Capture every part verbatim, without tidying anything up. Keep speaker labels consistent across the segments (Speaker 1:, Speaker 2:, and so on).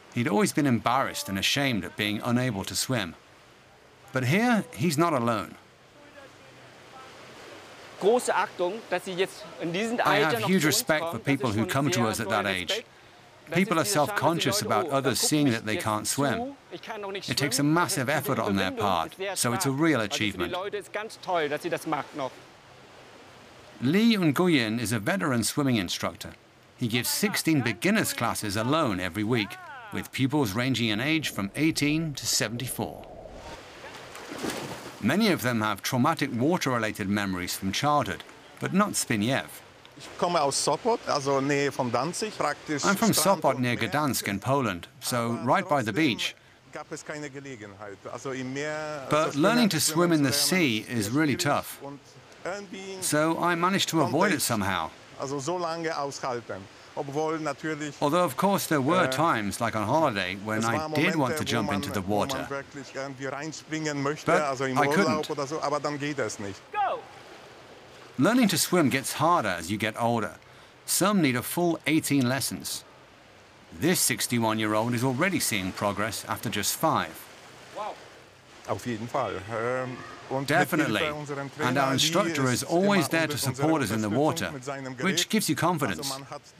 Speaker 1: He'd always been embarrassed and ashamed at being unable to swim. But here, he's not alone. I have huge respect for people who come to us at that age. People are self-conscious about others seeing that they can't swim. It takes a massive effort on their part, so it's a real achievement. Lee Nguyen is a veteran swimming instructor. He gives sixteen beginners classes alone every week, with pupils ranging in age from eighteen to seventy-four. Many of them have traumatic water-related memories from childhood, but not Zbigniew. I'm from Sopot near Gdansk in Poland, so right by the beach. But learning to swim in the sea is really tough. So I managed to avoid it somehow. Although, of course, there were times, like on holiday, when I did want to jump into the water. But I couldn't. Learning to swim gets harder as you get older. Some need a full eighteen lessons. This sixty-one-year-old is already seeing progress after just five. Definitely. And our instructor is always there to support us in the water, which gives you confidence.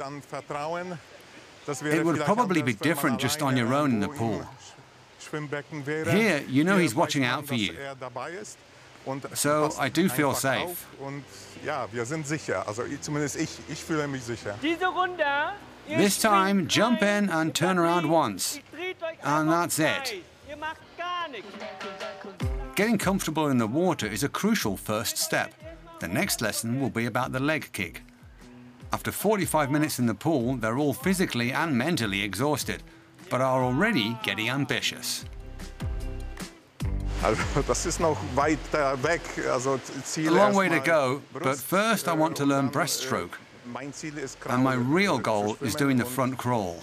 Speaker 1: It would probably be different just on your own in the pool. Here, you know he's watching out for you. So I do feel safe. This time, jump in and turn around once. And that's it. Getting comfortable in the water is a crucial first step. The next lesson will be about the leg kick. After forty-five minutes in the pool, they're all physically and mentally exhausted, but are already getting ambitious. A long way to go, but first I want to learn breaststroke. And my real goal is doing the front crawl.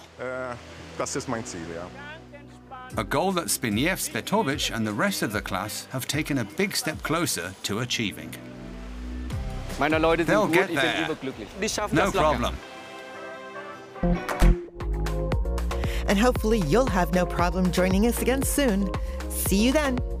Speaker 1: A goal that Zbigniew Spetovic and the rest of the class have taken a big step closer to achieving. They'll get there. No problem.
Speaker 2: And hopefully you'll have no problem joining us again soon. See you then.